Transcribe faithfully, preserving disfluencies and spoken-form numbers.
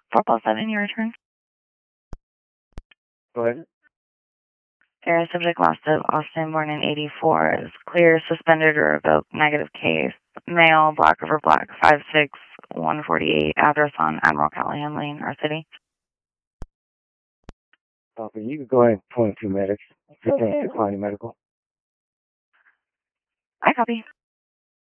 four plus seven, your return. Go ahead. Area subject lost of Austin, born in eighty-four, is clear, suspended, or revoked, negative case. Male, Black River Black, five six, one forty-eight, address on Admiral Callahan Lane, our city. Copy. You can go ahead and point to medics. fifteen, declining medical. I copy.